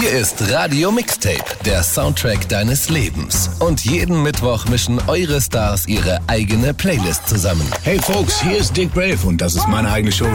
Hier ist Radio Mixtape, der Soundtrack deines Lebens. Und jeden Mittwoch mischen eure Stars ihre eigene Playlist zusammen. Hey Folks, hier ist Dick Brave und das ist meine eigene Show.